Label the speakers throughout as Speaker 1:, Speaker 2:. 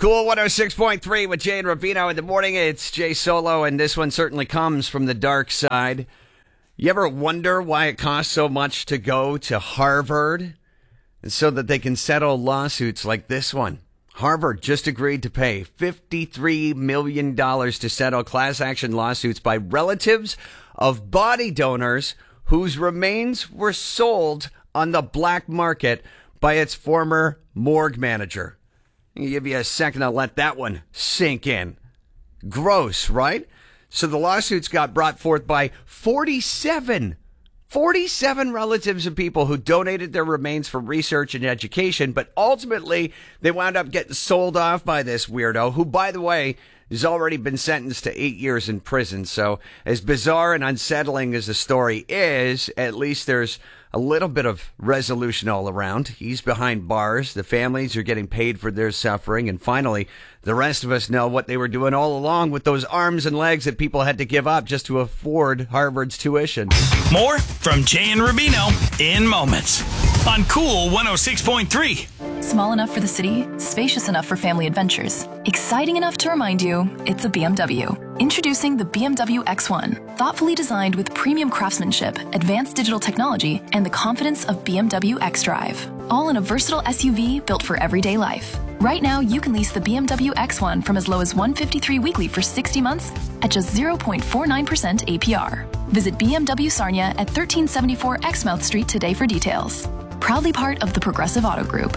Speaker 1: Cool 106.3 with Jay and Rubino in the morning. It's Jay Solo, and this one certainly comes from the dark side. You ever wonder why it costs so much to go to Harvard so that they can settle lawsuits like this one? Harvard just agreed to pay $53 million to settle class action lawsuits by relatives of body donors whose remains were sold on the black market by its former morgue manager. I'll give you a second to let that one sink in. Gross, right? So the lawsuits got brought forth by 47 relatives of people who donated their remains for research and education, but ultimately they wound up getting sold off by this weirdo, who, by the way, has already been sentenced to 8 years in prison. So as bizarre and unsettling as the story is, at least there's a little bit of resolution all around. He's behind bars. The families are getting paid for their suffering. And finally, the rest of us know what they were doing all along with those arms and legs that people had to give up just to afford Harvard's tuition.
Speaker 2: More from Jay and Rubino in moments on Cool 106.3.
Speaker 3: Small enough for the city, spacious enough for family adventures, exciting enough to remind you it's a BMW. Introducing the BMW X1, thoughtfully designed with premium craftsmanship, advanced digital technology, and the confidence of BMW xDrive. All in a versatile SUV built for everyday life. Right now, you can lease the BMW X1 from as low as $153 weekly for 60 months at just 0.49% APR. Visit BMW Sarnia at 1374 Exmouth Street today for details. Proudly part of the Progressive Auto Group.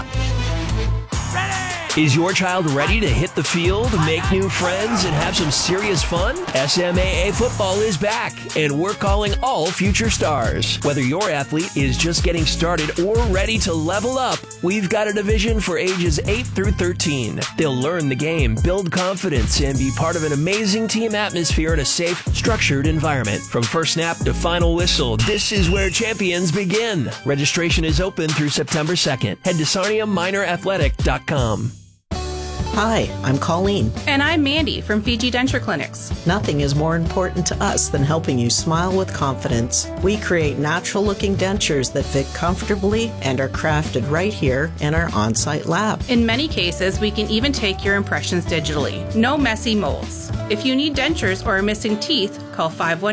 Speaker 4: Is your child ready to hit the field, make new friends, and have some serious fun? SMAA football is back, and we're calling all future stars. Whether your athlete is just getting started or ready to level up, we've got a division for ages 8 through 13. They'll learn the game, build confidence, and be part of an amazing team atmosphere in a safe, structured environment. From first snap to final whistle, this is where champions begin. Registration is open through September 2nd. Head to SarniaMinorAthletic.com.
Speaker 5: Hi, I'm Colleen.
Speaker 6: And I'm Mandy from Fiji Denture Clinics.
Speaker 5: Nothing is more important to us than helping you smile with confidence. We create natural-looking dentures that fit comfortably and are crafted right here in our on-site lab.
Speaker 6: In many cases, we can even take your impressions digitally. No messy molds. If you need dentures or are missing teeth, call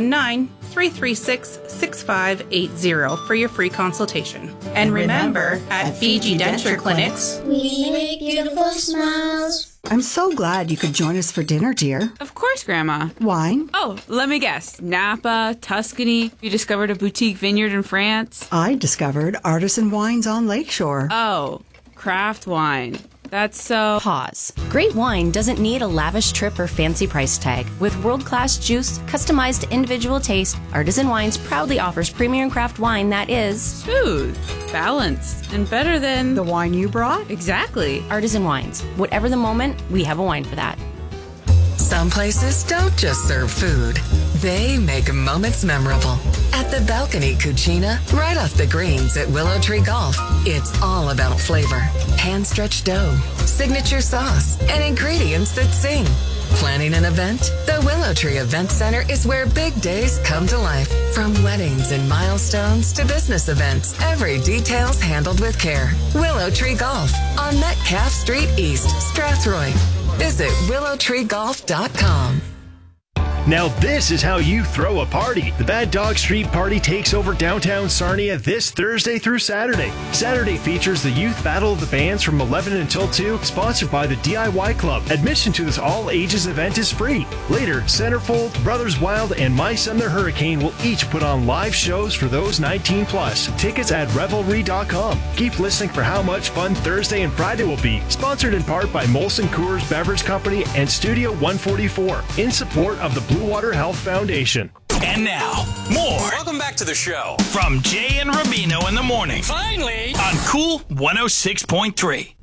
Speaker 6: 519-336-6580 for your free consultation. And remember, at Fiji Denture Clinics,
Speaker 7: we make beautiful smiles.
Speaker 8: I'm so glad you could join us for dinner, dear.
Speaker 9: Of course, Grandma.
Speaker 8: Wine?
Speaker 9: Oh, let me guess. Napa, Tuscany. You discovered a boutique vineyard in France?
Speaker 8: I discovered artisan wines on Lakeshore.
Speaker 9: Oh, craft wine. That's so...
Speaker 10: Pause. Great wine doesn't need a lavish trip or fancy price tag. With world-class juice, customized to individual taste, Artisan Wines proudly offers premium craft wine that is...
Speaker 9: smooth, balanced, and better than...
Speaker 8: the wine you brought?
Speaker 9: Exactly.
Speaker 10: Artisan Wines. Whatever the moment, we have a wine for that.
Speaker 11: Some places don't just serve food. They make moments memorable. At the Balcony Cucina, right off the greens at Willow Tree Golf, it's all about flavor. Hand-stretched dough, signature sauce, and ingredients that sing. Planning an event? The Willow Tree Event Center is where big days come to life. From weddings and milestones to business events, every detail's handled with care. Willow Tree Golf on Metcalf Street East, Strathroy. Visit WillowTreeGolf.com.
Speaker 12: Now this is how you throw a party. The Bad Dog Street Party takes over downtown Sarnia this Thursday through Saturday. Saturday features the Youth Battle of the Bands from 11 until 2, sponsored by the DIY Club. Admission to this all-ages event is free. Later, Centerfold, Brothers Wild, and My Son the Hurricane will each put on live shows for those 19 plus. Tickets at Revelry.com. Keep listening for how much fun Thursday and Friday will be. Sponsored in part by Molson Coors Beverage Company and Studio 144 in support of the Blue Water Health Foundation.
Speaker 2: And now, more.
Speaker 13: Welcome back to the show.
Speaker 2: From Jay and Rubino in the morning.
Speaker 13: Finally!
Speaker 2: On Cool 106.3.